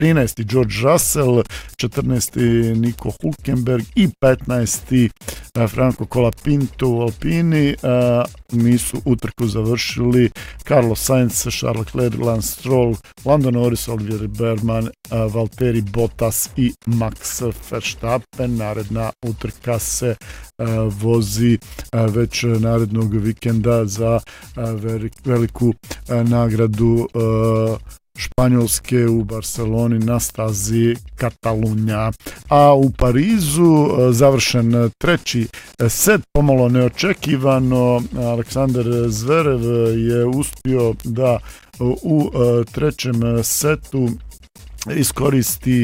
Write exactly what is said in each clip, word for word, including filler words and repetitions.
trinaesti George Russell, četrnaesti Nico Hülkenberg i petnaesti Franco Colapinto u Alpini. Nisu utrku završili Carlos Sainz, Charles Leclerc, Lance Stroll, Lando Norris, Oliver Berman, Valtteri Bottas i Max Verstappen. Naredna utrka se vozi već narednog vikenda za veliku nagradu Španjolske u Barceloni na stazi Katalunja. A u Parizu završen treći set, pomalo neočekivano. Aleksandar Zverev je uspio da u trećem setu iskoristi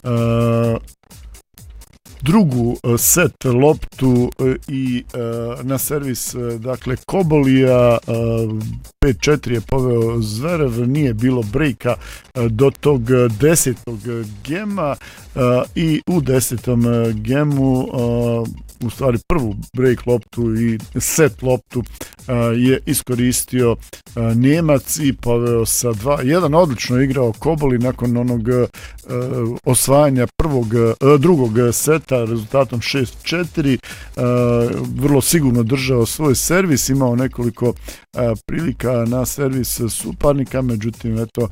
drugu set loptu i na servis dakle Kobolija. pet četiri je poveo Zverev, nije bilo brejka do tog desetog gema i u desetom gemu u stvari prvu break loptu i set loptu je iskoristio Njemac i poveo sa dva jedan. Odlično igrao Koboli nakon onog osvajanja prvog, drugog seta rezultatom šest četiri. Vrlo sigurno držao svoj servis, imao nekoliko prilika na servis suparnika, međutim eto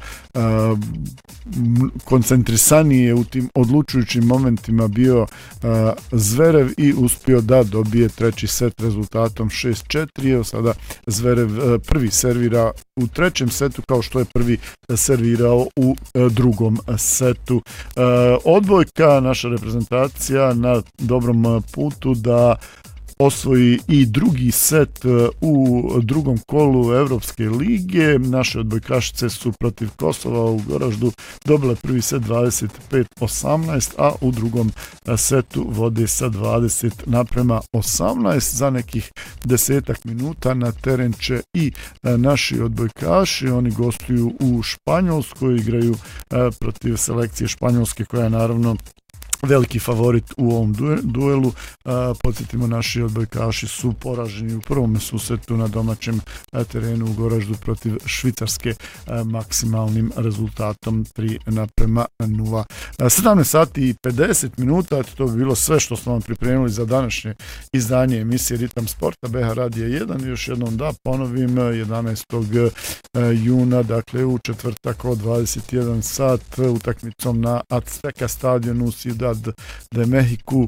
koncentrisaniji je u tim odlučujućim momentima bio Zverev i uspio da dobije treći set rezultatom šest četiri. Evo sada Zverev prvi servira u trećem setu kao što je prvi servirao u drugom setu. Odbojka, naša reprezentacija na dobrom putu da osvoji i drugi set u drugom kolu Evropske lige. Naše odbojkašice su protiv Kosova u Goraždu dobile prvi set dvadeset pet osamnaest, a u drugom setu vode sa dvadeset naprema osamnaest. Za nekih desetak minuta na teren će i naši odbojkaši. Oni gostuju u Španjolskoj, igraju protiv selekcije Španjolske koja je naravno veliki favorit u ovom duelu. Podsjetimo, naši odbojkaši su poraženi u prvom susretu na domaćem terenu u Goraždu protiv Švicarske maksimalnim rezultatom tri naprema nula. sedamnaest sati i pedeset minuta, to bi bilo sve što smo vam pripremili za današnje izdanje emisije Ritam sporta B H Radija jedan. Još jednom da ponovim, jedanaestog juna, dakle u četvrtak od dvadeset jedan sat utakmicom na Azteca stadionu Ciudad de Mexico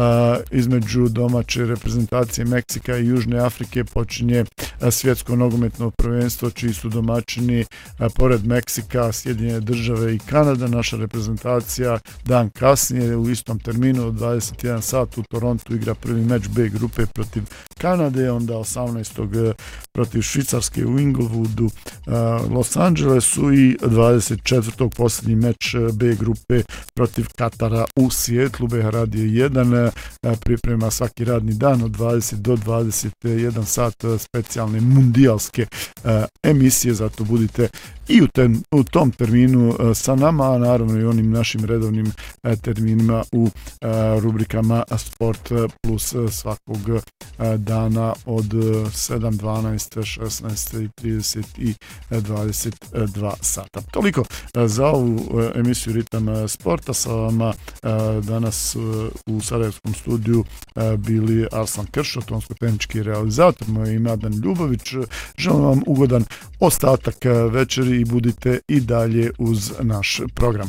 između domaće reprezentacije Meksika i Južne Afrike počinje svjetsko nogometno prvenstvo čiji su domaćini pored Meksika Sjedinjene države i Kanada. Naša reprezentacija dan kasnije u istom terminu od dvadeset jedan sat u Torontu igra prvi meč B grupe protiv Kanade, onda osamnaestog protiv Švicarske u Inglewoodu, Los Angelesu i dvadeset četvrtog posljednji meč B grupe protiv Katara u Sijetlu. B H Radio jedan priprema svaki radni dan od dvadeset do dvadeset jedan sat specijalne mundijalske emisije, zato budite i u, ten, u tom terminu sa nama, a naravno i onim našim redovnim terminima u rubrikama Sport Plus svakog dana od sedam, dvanaest, šesnaest, trideset i dvadeset dva sata. Toliko za ovu emisiju Ritam sporta. Sa vama danas u Sarajevskom studiju bili Arslan Kršo, tonsko-tehnički realizator, moje ime Adnan Ljubović. Želim vam ugodan ostatak večeri i budite i dalje uz naš program.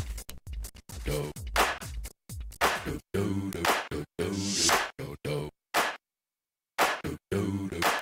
Do, do, do, do, do, do, do, do, do.